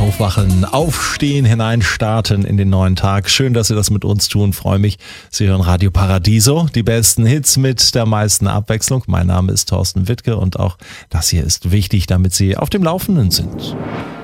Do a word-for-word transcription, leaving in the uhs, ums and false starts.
Aufwachen, aufstehen, hineinstarten in den neuen Tag. Schön, dass Sie das mit uns tun. Freue mich. Sie hören Radio Paradiso, die besten Hits mit der meisten Abwechslung. Mein Name ist Thorsten Wittke und auch das hier ist wichtig, damit Sie auf dem Laufenden sind.